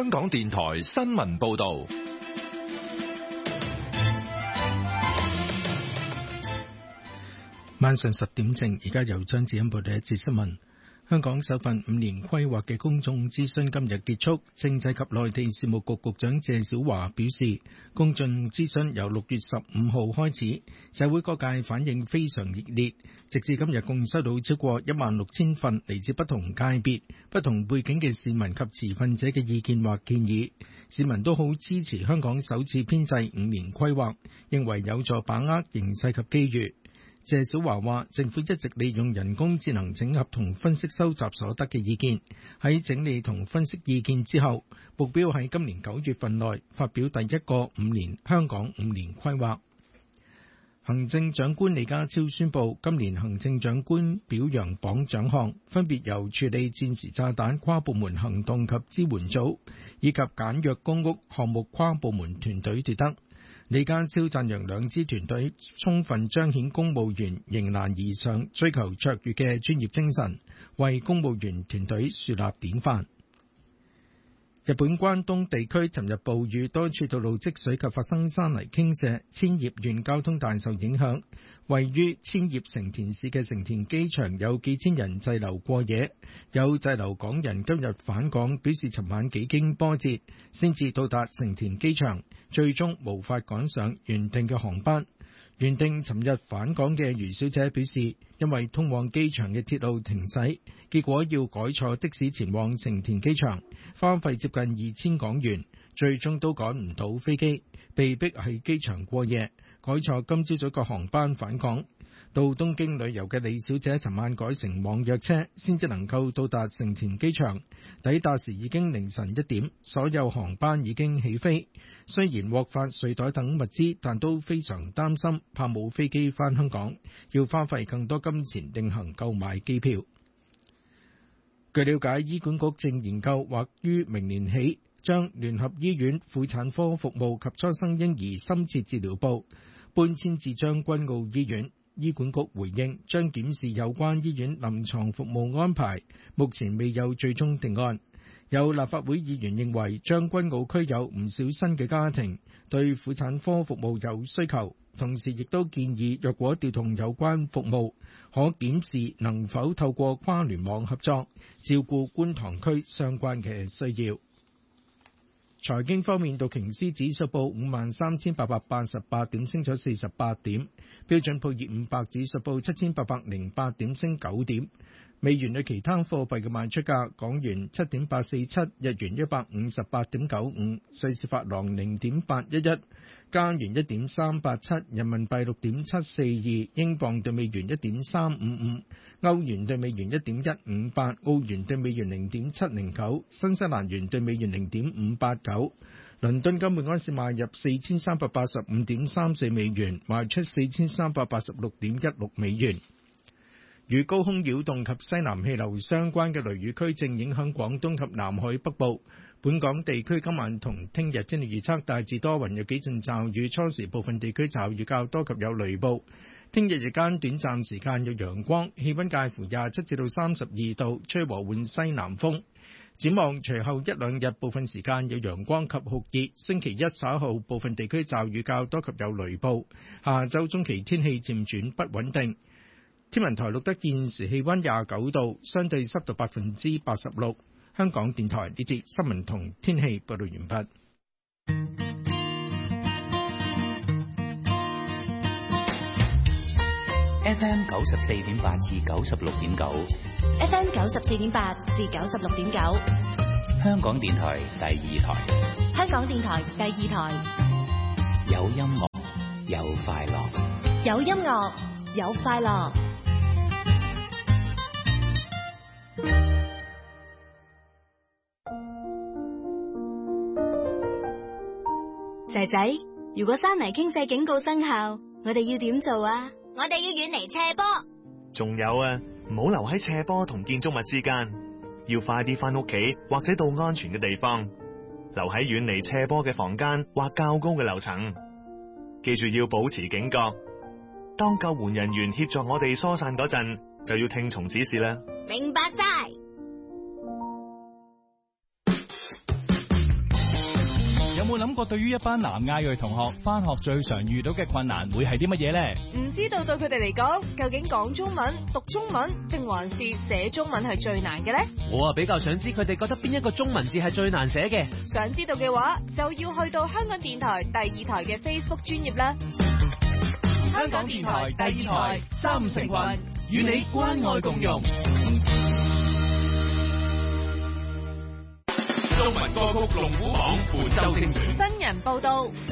香港電台新聞報道。 晚上10點正，而家由張子欣報第一節新聞。香港首份5年規劃嘅公眾諮詢今日結束，政制及內地事務局局長謝小華表示，公眾諮詢由6月15號開始，社會各界反應非常熱烈，直至今日共收到超過16000份嚟自不同界別、不同背景嘅市民及持份者嘅意見或建議，市民都好支持香港首次編制5年規劃，認為有助把握形勢及機遇。謝小華話：政府一直利用人工智能整合同分析收集所得嘅意見，喺整理同分析意見之後，目標喺今年9月份內發表第一個香港5年規劃。行政長官李家超宣布，今年行政長官表揚榜獎項分別由處理戰時炸彈跨部門行動及支援組以及簡約公屋項目跨部門團隊奪得。李家超讚揚兩支團隊充分彰顯公務員迎難而上、追求卓越嘅專業精神，為公務員團隊樹立典範。日本關東地區尋日暴雨，多處道路積水及發生山泥傾瀉，千葉縣交通大受影響。位於千葉成田市嘅成田機場有幾千人滯留過夜，有滯留港人今日返港，表示尋晚幾經波折先至到達成田機場，最終無法趕上原定嘅航班。原定尋日返港嘅余小姐表示，因為通往機場嘅鐵路停駛，結果要改坐的士前往成田機場，花費接近2000港元，最終都趕唔到飛機，被逼喺機場過夜，改坐今朝早個航班返港。到東京旅遊嘅李小姐尋晚改乘網約車，先至能夠到達成田機場。抵達時已經凌晨1點，所有航班已經起飛。雖然獲發睡袋等物資，但都非常擔心，怕冇飛機返香港，要花費更多金錢另行購買機票。據了解，醫管局正研究或於明年起將聯合醫院婦產科服務及初生嬰兒深切治療部搬遷至將軍澳醫院。醫管局回應將檢視有關醫院臨床服務安排，目前未有最終定案。有立法會議員認為將軍澳區有唔少新嘅家庭對婦產科服務有需求，同時亦都建議若果調動有關服務，可檢視能否透過跨聯網合作，照顧觀塘區相關嘅需要。財經方面，道瓊斯指數報53,888點，升咗48點；標準普爾500指數報7,808點，升9點。美元對其他貨幣嘅賣出價：港元7.847，日元158.95，瑞士法郎0.811，加元1.387，人民幣6.742，英鎊對美元1.355，歐元對美元1.158，澳元對美元0.709，新西蘭元對美元0.589。倫敦金每安士賣入4385.34美元，賣出4386.16美元。與高空擾動及西南氣流相關嘅雷雨區正影響廣東及南海北部。本港地區今晚同聽日天氣預測大致多雲，有幾陣驟雨，初時部分地區驟雨較多及有雷暴。聽日日間短暫時間有陽光，氣溫介乎27至到32度，吹和緩西南風。展望隨後一兩日部分時間有陽光及酷熱，星期一稍後部分地區驟雨較多及有雷暴。下週中期天氣漸轉不穩定。天文台錄得現時氣溫29度，相對濕度86%。香港電台呢節新聞同天氣報道完畢。 FM 94.8至96.9 ，FM 94.8至96.9， 香港電台第二台， 香港電台第二台， 有音樂有快樂， 有音樂有快樂。 仔仔，如果山泥傾瀉警告生效，我哋要點做啊？ 我哋要遠離斜坡。 仲有啊，唔好留喺斜坡同建築物之間，要快啲返屋企或者到安全嘅地方，留喺遠離斜坡嘅房間或較高嘅樓層。記住要保持警覺，當救援人員協助我哋疏散嗰陣，就要聽從指示啦。 明白晒。 冇諗過對於一班南亞裔同學返學最常遇到嘅困難會係啲乜嘢呢？ 唔知道對佢哋嚟講，究竟講中文、讀中文定還是寫中文係最難嘅呢？ 我比較想知佢哋覺得邊一個中文字係最難寫嘅。 想知道嘅話，就要去到香港電台第2台嘅 Facebook 專頁啦。 香港電台第2台3成群，與你關愛共融。 中文歌曲龍虎榜本周精選。 新人報道。